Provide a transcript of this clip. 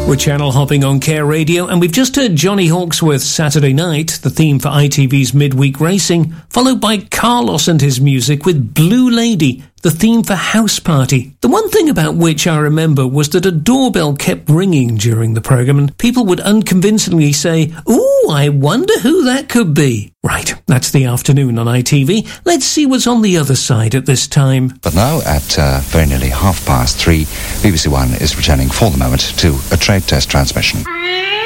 We're channel hopping on Care Radio, and we've just heard Johnny Hawksworth's Saturday Night, the theme for ITV's midweek racing, followed by Carlos and his music with Blue Lady, the theme for House Party. The one thing about which I remember was that a doorbell kept ringing during the programme, and people would unconvincingly say, "Ooh, I wonder who that could be." Right, that's the afternoon on ITV. Let's see what's on the other side at this time. But now, at very nearly 3:30, BBC One is returning for the moment to a trade test transmission.